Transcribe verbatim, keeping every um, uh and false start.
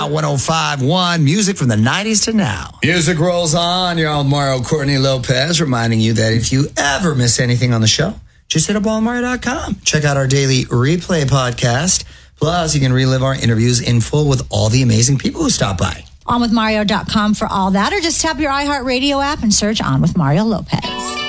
one oh five point one, music from the nineties to now. Music rolls on. You're on Mario Courtney Lopez, reminding you that if you ever miss anything on the show, just hit up all mario dot com. Check out our daily replay podcast. Plus, you can relive our interviews in full with all the amazing people who stop by. on with mario dot com for all that, or just tap your iHeartRadio app and search On with Mario Lopez.